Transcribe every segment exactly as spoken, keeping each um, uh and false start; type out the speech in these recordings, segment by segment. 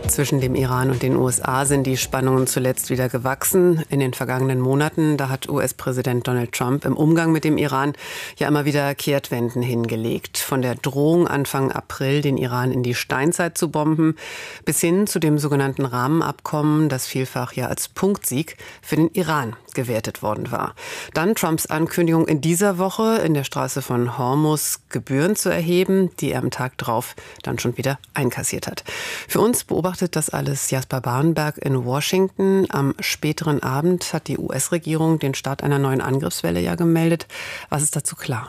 Zwischen dem Iran und den U S A sind die Spannungen zuletzt wieder gewachsen. In den vergangenen Monaten, da hat U S-Präsident Donald Trump im Umgang mit dem Iran ja immer wieder Kehrtwenden hingelegt. Von der Drohung Anfang April, den Iran in die Steinzeit zu bomben, bis hin zu dem sogenannten Rahmenabkommen, das vielfach ja als Punktsieg für den Iran gewertet worden war. Dann Trumps Ankündigung in dieser Woche, in der Straße von Hormuz Gebühren zu erheben, die er am Tag drauf dann schon wieder einkassiert hat. Für uns beobachtet das alles Jasper Barenberg in Washington. Am späteren Abend hat die U S-Regierung den Start einer neuen Angriffswelle ja gemeldet. Was ist dazu klar?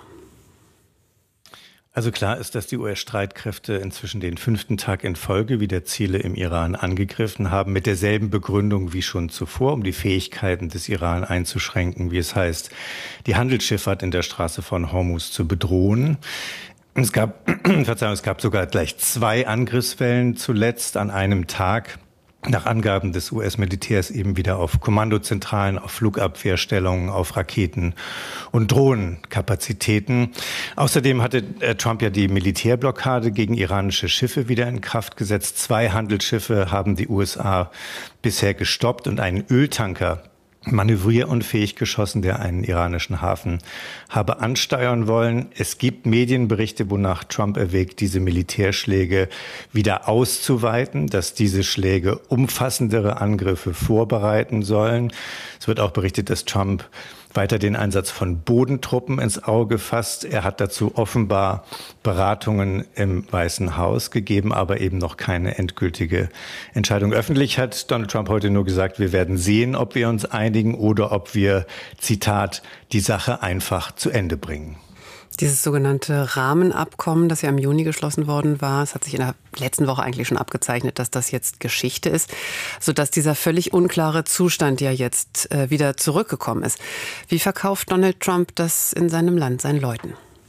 Also klar ist, dass die U S-Streitkräfte inzwischen den fünften Tag in Folge wieder Ziele im Iran angegriffen haben, mit derselben Begründung wie schon zuvor, um die Fähigkeiten des Iran einzuschränken, wie es heißt, die Handelsschifffahrt in der Straße von Hormuz zu bedrohen. Es gab, Verzeihung, es gab sogar gleich zwei Angriffswellen zuletzt an einem Tag. Nach Angaben des U S-Militärs eben wieder auf Kommandozentralen, auf Flugabwehrstellungen, auf Raketen- und Drohnenkapazitäten. Außerdem hatte Trump ja die Militärblockade gegen iranische Schiffe wieder in Kraft gesetzt. Zwei Handelsschiffe haben die U S A bisher gestoppt und einen Öltanker manövrierunfähig geschossen, der einen iranischen Hafen habe ansteuern wollen. Es gibt Medienberichte, wonach Trump erwägt, diese Militärschläge wieder auszuweiten, dass diese Schläge umfassendere Angriffe vorbereiten sollen. Es wird auch berichtet, dass Trump weiter den Einsatz von Bodentruppen ins Auge fasst. Er hat dazu offenbar Beratungen im Weißen Haus gegeben, aber eben noch keine endgültige Entscheidung. Öffentlich hat Donald Trump heute nur gesagt, wir werden sehen, ob wir uns einigen oder ob wir, Zitat, die Sache einfach zu Ende bringen. Dieses sogenannte Rahmenabkommen, das ja im Juni geschlossen worden war, es hat sich in der letzten Woche eigentlich schon abgezeichnet, dass das jetzt Geschichte ist, sodass dieser völlig unklare Zustand ja jetzt äh, wieder zurückgekommen ist. Wie verkauft Donald Trump das in seinem Land seinen Leuten?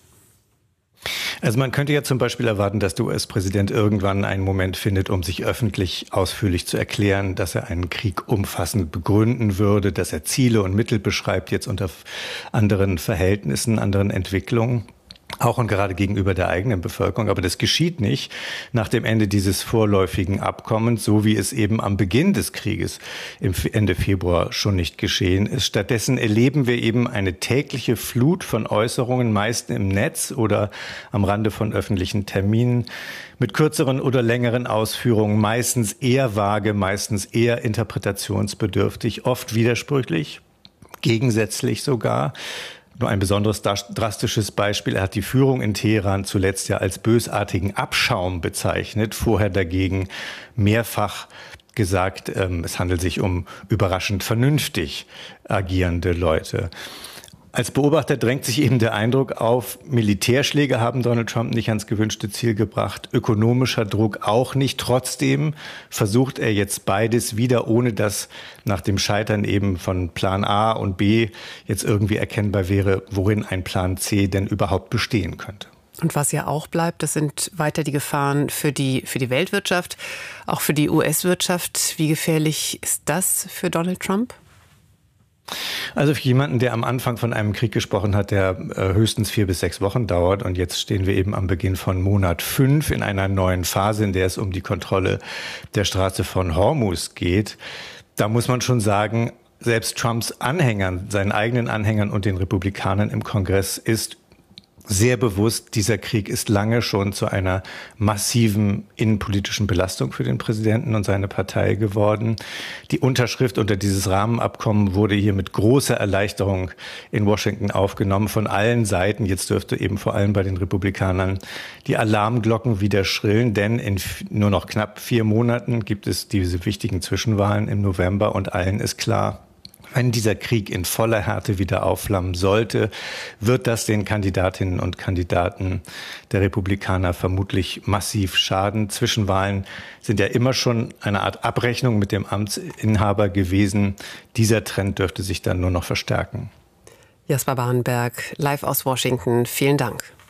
Also man könnte ja zum Beispiel erwarten, dass der U S-Präsident irgendwann einen Moment findet, um sich öffentlich ausführlich zu erklären, dass er einen Krieg umfassend begründen würde, dass er Ziele und Mittel beschreibt, jetzt unter anderen Verhältnissen, anderen Entwicklungen. Auch und gerade gegenüber der eigenen Bevölkerung. Aber das geschieht nicht nach dem Ende dieses vorläufigen Abkommens, so wie es eben am Beginn des Krieges im Ende Februar schon nicht geschehen ist. Stattdessen erleben wir eben eine tägliche Flut von Äußerungen, meist im Netz oder am Rande von öffentlichen Terminen, mit kürzeren oder längeren Ausführungen, meistens eher vage, meistens eher interpretationsbedürftig, oft widersprüchlich, gegensätzlich sogar. Nur ein besonderes drastisches Beispiel. Er hat die Führung in Teheran zuletzt ja als bösartigen Abschaum bezeichnet, vorher dagegen mehrfach gesagt, ähm, es handelt sich um überraschend vernünftig agierende Leute. Als Beobachter drängt sich eben der Eindruck auf, Militärschläge haben Donald Trump nicht ans gewünschte Ziel gebracht, ökonomischer Druck auch nicht. Trotzdem versucht er jetzt beides wieder, ohne dass nach dem Scheitern eben von Plan A und B jetzt irgendwie erkennbar wäre, worin ein Plan C denn überhaupt bestehen könnte. Und was ja auch bleibt, das sind weiter die Gefahren für die, für die Weltwirtschaft, auch für die U S-Wirtschaft. Wie gefährlich ist das für Donald Trump? Also für jemanden, der am Anfang von einem Krieg gesprochen hat, der äh, höchstens vier bis sechs Wochen dauert, und jetzt stehen wir eben am Beginn von Monat fünf in einer neuen Phase, in der es um die Kontrolle der Straße von Hormuz geht, da muss man schon sagen, selbst Trumps Anhängern, seinen eigenen Anhängern und den Republikanern im Kongress ist sehr bewusst, dieser Krieg ist lange schon zu einer massiven innenpolitischen Belastung für den Präsidenten und seine Partei geworden. Die Unterschrift unter dieses Rahmenabkommen wurde hier mit großer Erleichterung in Washington aufgenommen von allen Seiten. Jetzt dürfte eben vor allem bei den Republikanern die Alarmglocken wieder schrillen, denn in nur noch knapp vier Monaten gibt es diese wichtigen Zwischenwahlen im November und allen ist klar, wenn dieser Krieg in voller Härte wieder aufflammen sollte, wird das den Kandidatinnen und Kandidaten der Republikaner vermutlich massiv schaden. Zwischenwahlen sind ja immer schon eine Art Abrechnung mit dem Amtsinhaber gewesen. Dieser Trend dürfte sich dann nur noch verstärken. Jasper Barenberg, live aus Washington. Vielen Dank.